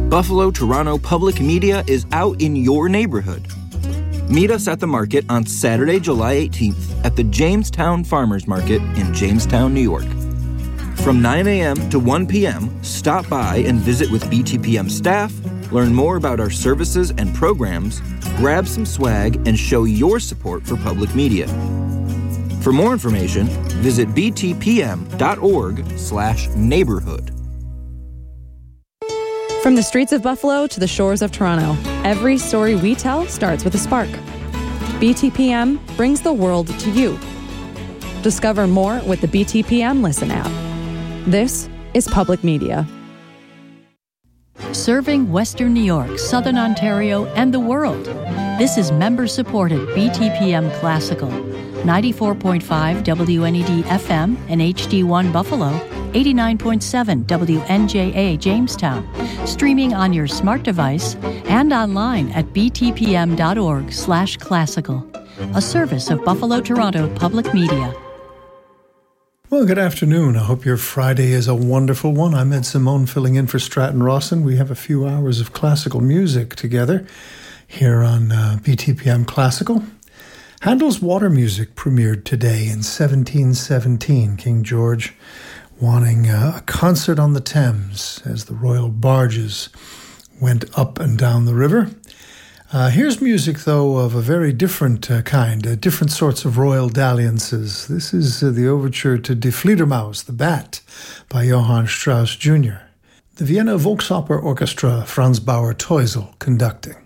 Buffalo Toronto Public Media is out in your neighborhood. Meet us at the market on Saturday, July 18th at the Jamestown Farmers Market in Jamestown, New York. From 9 a.m. to 1 p.m., stop by and visit with BTPM staff, learn more about our services and programs, grab some swag, and show your support for public media. For more information, visit btpm.org/neighborhood. From the streets of Buffalo to the shores of Toronto, every story we tell starts with a spark. BTPM brings the world to you. Discover more with the BTPM Listen app. This is public media. Serving Western New York, Southern Ontario, and the world. This is member-supported BTPM Classical. 94.5 WNED FM and HD1 Buffalo, 89.7 WNJA Jamestown, streaming on your smart device and online at btpm.org/classical, a service of Buffalo Toronto Public Media. Well, good afternoon. I hope your Friday is a wonderful one. I'm Ed Simone filling in for Stratton Rawson. We have a few hours of classical music together here on BTPM Classical. Handel's Water Music premiered today in 1717, King George wanting a concert on the Thames as the royal barges went up and down the river. Here's music, though, of a very different kind, different sorts of royal dalliances. This is the overture to Die Fledermaus, the Bat, by Johann Strauss Jr. The Vienna Volksoper Orchestra, Franz Bauer Teusel conducting.